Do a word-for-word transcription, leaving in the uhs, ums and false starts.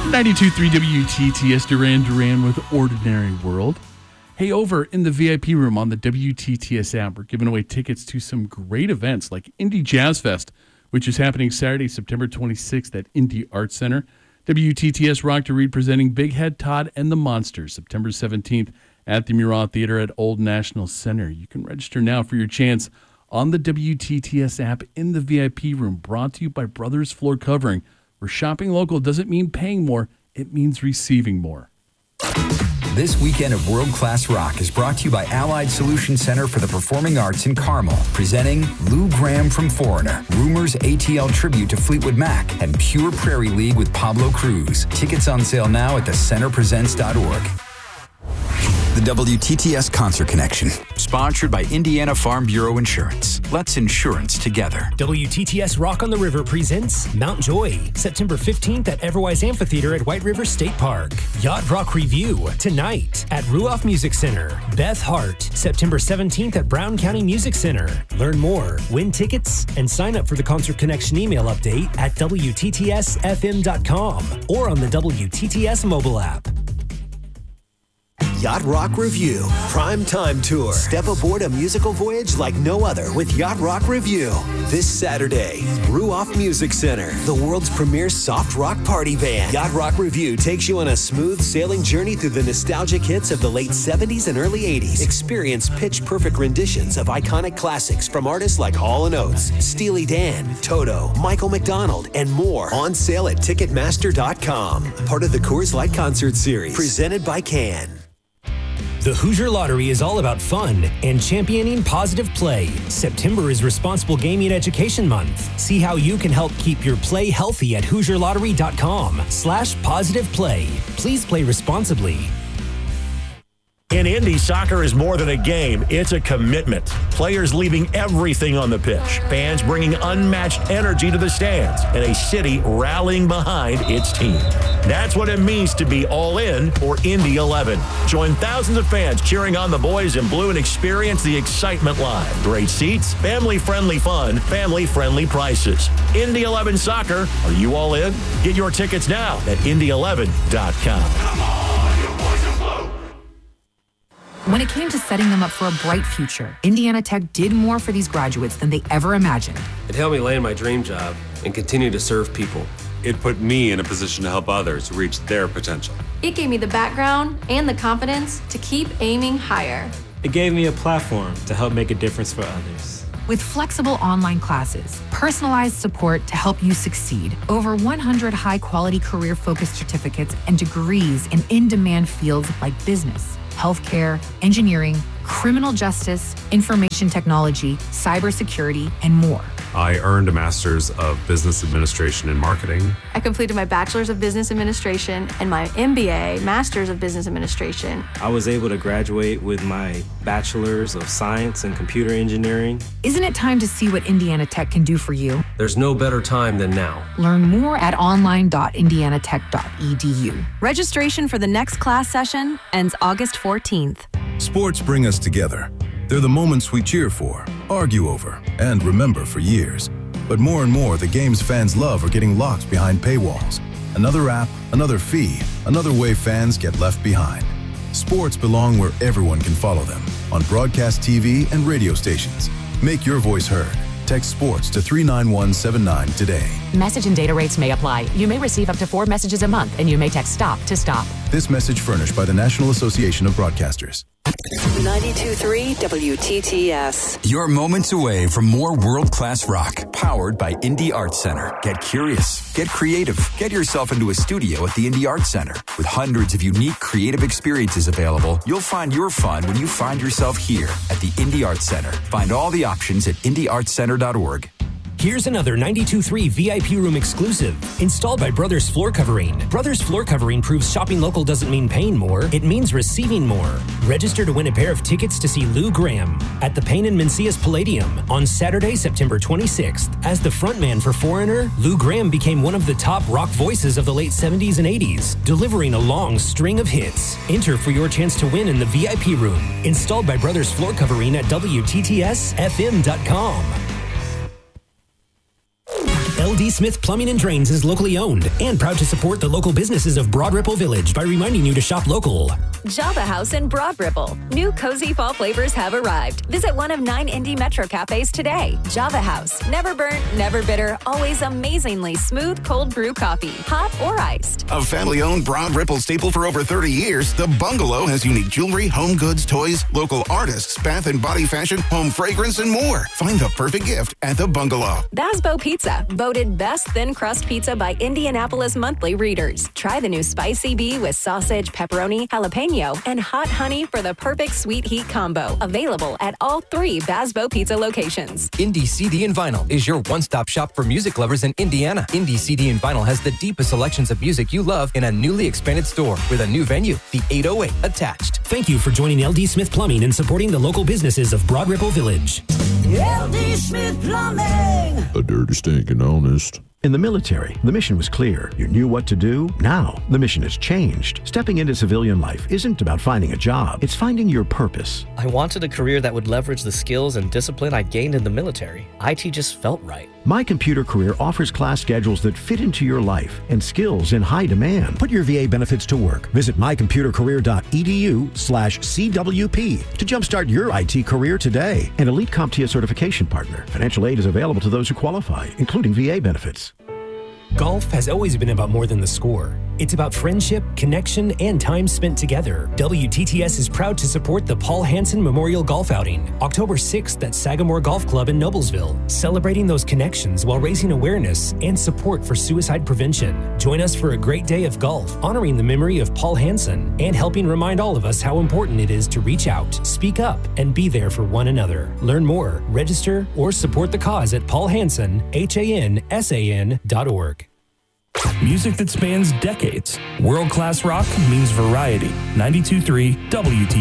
ninety-two point three W T T S Duran Duran with Ordinary World. Hey, over in the V I P room on the W T T S app, we're giving away tickets to some great events like Indie Jazz Fest, which is happening Saturday, September twenty-sixth at Indie Arts Center. W T T S Rock to Read presenting Big Head Todd and the Monsters, September seventeenth at the Murat Theater at Old National Center. You can register now for your chance on the W T T S app in the V I P room, brought to you by Brothers Floor Covering, where shopping local doesn't mean paying more, it means receiving more. This weekend of World Class Rock is brought to you by Allied Solution Center for the Performing Arts in Carmel, presenting Lou Gramm from Foreigner, Rumors A T L tribute to Fleetwood Mac, and Pure Prairie League with Pablo Cruz. Tickets on sale now at the center presents dot org. The W T T S Concert Connection, sponsored by Indiana Farm Bureau Insurance. Let's insurance together. W T T S Rock on the River presents Mount Joy, September fifteenth at Everwise Amphitheater at White River State Park. Yacht Rock Review, tonight at Ruoff Music Center. Beth Hart, September seventeenth at Brown County Music Center. Learn more, win tickets, and sign up for the Concert Connection email update at W T T S F M dot com or on the W T T S mobile app. Yacht Rock Review, Prime Time Tour. Step aboard a musical voyage like no other with Yacht Rock Review. This Saturday, Ruoff Music Center, the world's premier soft rock party band. Yacht Rock Review takes you on a smooth sailing journey through the nostalgic hits of the late seventies and early eighties. Experience pitch-perfect renditions of iconic classics from artists like Hall and Oates, Steely Dan, Toto, Michael McDonald, and more. On sale at Ticketmaster dot com. Part of the Coors Light Concert Series, presented by Can. The Hoosier Lottery is all about fun and championing positive play. September is Responsible Gaming Education Month. See how you can help keep your play healthy at Hoosier Lottery dot com slash positive play. Please play responsibly. In Indy, soccer is more than a game, it's a commitment. Players leaving everything on the pitch, fans bringing unmatched energy to the stands, and a city rallying behind its team. That's what it means to be all in for Indy eleven. Join thousands of fans cheering on the boys in blue and experience the excitement live. Great seats, family-friendly fun, family-friendly prices. Indy eleven Soccer, are you all in? Get your tickets now at Indy eleven dot com. Come on, you boys in blue. When it came to setting them up for a bright future, Indiana Tech did more for these graduates than they ever imagined. It helped me land my dream job and continue to serve people. It put me in a position to help others reach their potential. It gave me the background and the confidence to keep aiming higher. It gave me a platform to help make a difference for others. With flexible online classes, personalized support to help you succeed, over one hundred high-quality career-focused certificates, and degrees in in-demand fields like business, healthcare, engineering, criminal justice, information technology, cybersecurity, and more. I earned a Master's of Business Administration and Marketing. I completed my Bachelor's of Business Administration and my M B A, Master's of Business Administration. I was able to graduate with my Bachelor's of Science and Computer Engineering. Isn't it time to see what Indiana Tech can do for you? There's no better time than now. Learn more at online dot indiana tech dot e d u. Registration for the next class session ends August fourteenth. Sports bring us together. They're the moments we cheer for, argue over, and remember for years. But more and more, the games fans love are getting locked behind paywalls. Another app, another fee, another way fans get left behind. Sports belong where everyone can follow them, on broadcast T V and radio stations. Make your voice heard. Text SPORTS to three nine one seven nine today. Message and data rates may apply. You may receive up to four messages a month, and you may text STOP to stop. This message furnished by the National Association of Broadcasters. ninety-two point three W T T S. You're moments away from more world-class rock, powered by Indie Arts Center. Get curious, get creative, get yourself into a studio at the Indie Arts Center. With hundreds of unique creative experiences available, you'll find your fun when you find yourself here at the Indie Arts Center. Find all the options at indie arts center dot org. Here's another ninety-two point three V I P room exclusive, installed by Brothers Floor Covering. Brothers Floor Covering proves shopping local doesn't mean paying more, it means receiving more. Register to win a pair of tickets to see Lou Gramm at the Payne and Mencius Palladium on Saturday, September twenty-sixth. As the frontman for Foreigner, Lou Gramm became one of the top rock voices of the late seventies and eighties, delivering a long string of hits. Enter for your chance to win in the V I P room, installed by Brothers Floor Covering at W T T S F M dot com. L D Smith Plumbing and Drains is locally owned and proud to support the local businesses of Broad Ripple Village by reminding you to shop local. Java House in Broad Ripple. New cozy fall flavors have arrived. Visit one of nine Indy Metro cafes today. Java House. Never burnt, never bitter, always amazingly smooth cold brew coffee, hot or iced. A family-owned Broad Ripple staple for over thirty years, The Bungalow has unique jewelry, home goods, toys, local artists, bath and body fashion, home fragrance, and more. Find the perfect gift at The Bungalow. Basbo Pizza. Voted best thin crust pizza by Indianapolis Monthly readers. Try the new Spicy Bee with sausage, pepperoni, jalapeno, and hot honey for the perfect sweet heat combo. Available at all three Basbo Pizza locations. Indie C D and Vinyl is your one-stop shop for music lovers in Indiana. Indie C D and Vinyl has the deepest selections of music you love in a newly expanded store with a new venue, the eight oh eight, attached. Thank you for joining L D Smith Plumbing and supporting the local businesses of Broad Ripple Village. L D Smith Plumbing. A dirty, stinking honest. In the military, the mission was clear. You knew what to do. Now, the mission has changed. Stepping into civilian life isn't about finding a job. It's finding your purpose. I wanted a career that would leverage the skills and discipline I gained in the military. I T just felt right. My Computer Career offers class schedules that fit into your life and skills in high demand. Put your V A benefits to work. Visit mycomputercareer.edu slash CWP to jumpstart your I T career today. An Elite CompTIA certification partner. Financial aid is available to those who qualify, including V A benefits. Golf has always been about more than the score. It's about friendship, connection, and time spent together. W T T S is proud to support the Paul Hansen Memorial Golf Outing, October sixth at Sagamore Golf Club in Noblesville, celebrating those connections while raising awareness and support for suicide prevention. Join us for a great day of golf, honoring the memory of Paul Hansen and helping remind all of us how important it is to reach out, speak up, and be there for one another. Learn more, register, or support the cause at paul hansen han dot org. Music that spans decades. World-class rock means variety. ninety-two point three W T